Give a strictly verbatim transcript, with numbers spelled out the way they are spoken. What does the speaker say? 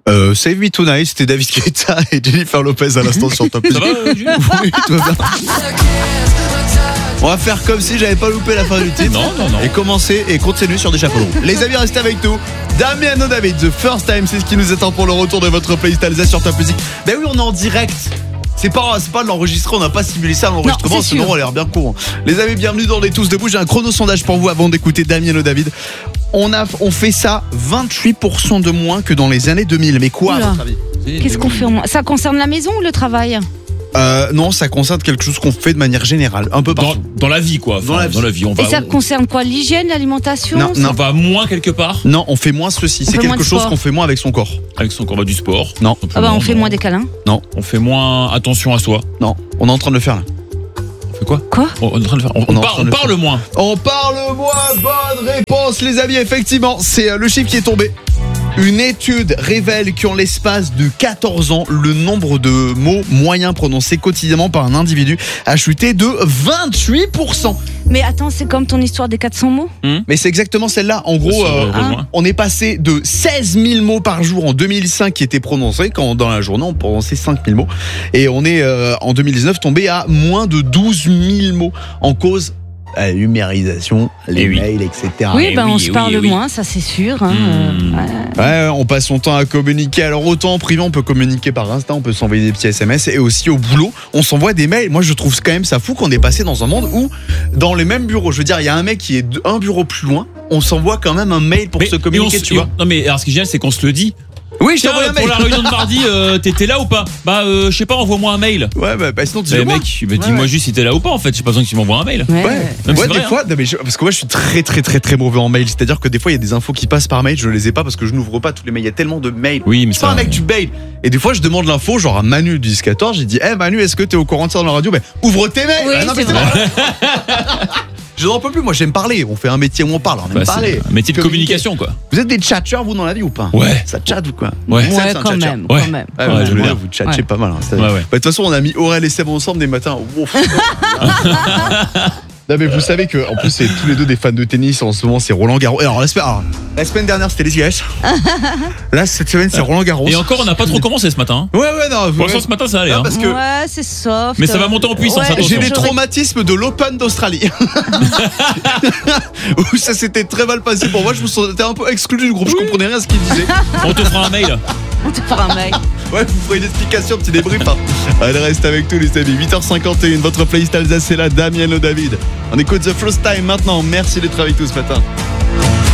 Euh, Save Me Tonight, c'était David Guetta et Jennifer Lopez à l'instant sur Top Music. Ça va, euh, Jules ? Oui, tout va bien. On va faire comme si j'avais pas loupé la fin du titre. Non, non, non. Et commencer et continuer sur des chapeaux longs. Les amis, restez avec nous. Damien David, The First Time, c'est ce qui nous attend pour le retour de votre playlist Alsace sur Top Music. Ben oui, on est en direct. C'est pas, c'est pas de l'enregistrer, on n'a pas simulé ça à l'enregistrement, Non, c'est sinon sûr. on a l'air bien con. Les amis, bienvenue dans les Tous Debout. J'ai un chrono sondage pour vous avant d'écouter Damien David. On a, on fait ça vingt-huit pour cent de moins que dans les années deux mille. Mais quoi, Oula. à votre avis? Qu'est-ce qu'on fait en moins ? Ça concerne la maison ou le travail ? euh, Non, ça concerne quelque chose qu'on fait de manière générale, un peu Dans, partout. dans la vie, quoi. Enfin, Dans la vie. Dans la vie. On Et va, ça on, concerne quoi ? L'hygiène, l'alimentation ? Non, ça- non. on va moins quelque part Non, on fait moins ceci. C'est fait moins quelque de chose sport. qu'on fait moins avec son corps. avec son combat du sport. Non. Ah bah on fait Non. moins des câlins. Non, On fait moins attention à soi. non, on est en train de le faire là. On fait quoi Quoi ? on, on est en train de faire. On, On est on en par- train de on le parle moins. On parle moins, bonne réponse les amis, effectivement, c'est euh, le chiffre qui est tombé. Une étude révèle qu'en l'espace de quatorze ans, le nombre de mots moyens prononcés quotidiennement par un individu a chuté de vingt-huit pour cent. Mais attends, c'est comme ton histoire des quatre cents mots ? Mais c'est exactement celle-là. En gros, Ça, euh, heureusement. on est passé de seize mille mots par jour en deux mille cinq qui étaient prononcés, quand dans la journée on prononçait cinq mille mots. Et on est euh, en deux mille dix-neuf tombé à moins de douze mille mots en cause. La numérisation, les Eh oui. mails, et cetera. Oui, eh bah oui, on eh se oui, parle eh oui. moins, ça c'est sûr. hein, Hmm. euh, ouais. Ouais, on passe son temps à communiquer. Alors autant en privé, on peut communiquer par Insta, on peut s'envoyer des petits S M S, et aussi au boulot, on s'envoie des mails. Moi, je trouve quand même ça fou qu'on est passé dans un monde où, dans les mêmes bureaux, je veux dire, il y a un mec qui est de- un bureau plus loin, on s'envoie quand même un mail pour Mais- se et on communiquer, se- tu et vois. on- Non mais alors ce qui est génial, c'est qu'on se le dit. Oui, je Tiens, t'envoie un mail. pour la réunion de mardi, euh, t'étais là ou pas ? Bah euh, je sais pas, envoie-moi un mail. Ouais, bah, bah, sinon tu Mais le vois. mec, bah, Ouais, dis-moi ouais. juste si t'es là ou pas en fait. J'ai pas besoin que tu m'envoies un mail. Ouais, Ouais, ouais. Non, mais ouais c'est des vrai, fois, non, mais je- parce que moi je suis très très très très mauvais en mail. C'est-à-dire que des fois il y a des infos qui passent par mail, je les ai pas parce que je n'ouvre pas tous les mails. Il y a tellement de mails. Oui, mais Je suis pas ça. un mec du mail. Et des fois je demande l'info, genre à Manu du dix quatorze, j'ai dit, hé Manu, est-ce que t'es au courant de ça dans la radio? Ben ouvre tes mails. Oui, Ah, non, mais c'est c'est vrai. Je n'en peux plus, moi j'aime parler. On fait un métier où on parle, on aime Bah, c'est parler. un métier de Communiquer. communication quoi. Vous êtes des tchatcheurs vous dans la vie ou pas? Ouais. Ça chatte ou quoi? Ouais. Vous êtes Ouais, un quand tchatcheur. même, Ouais. quand même. Ouais, Ouais, ouais, je je veux vois, bien. vous tchatchez Ouais. pas mal. Hein, c'est- Ouais, ouais. Bah, de toute façon, on a mis Aurel et Seb ensemble des matins. Ouf. Non, mais vous savez que en plus c'est tous les deux des fans de tennis en ce moment, c'est Roland Garros. Alors la semaine, alors, la semaine dernière c'était les U S. Là cette semaine c'est Roland Garros. Et encore, on n'a pas trop commencé ce matin. hein. Ouais ouais non. Pour ouais. l'instant, ce matin, ça allait. Ah, hein. parce que Ouais, c'est soft. Mais ça va monter en puissance, Ouais, attention. j'ai les j'aurais- traumatismes de l'Open d'Australie. Où ça s'était très mal passé pour moi, je me sentais un peu exclu du groupe, je comprenais rien à ce qu'il disait. On te fera un mail. On te fera un mail. Ouais, vous ferez une explication, petit débrief. Hein. Allez, reste avec nous les amis. huit heures cinquante et un, votre playlist Alsace, c'est là, Damien David. On écoute The First Time maintenant. Merci d'être avec nous ce matin.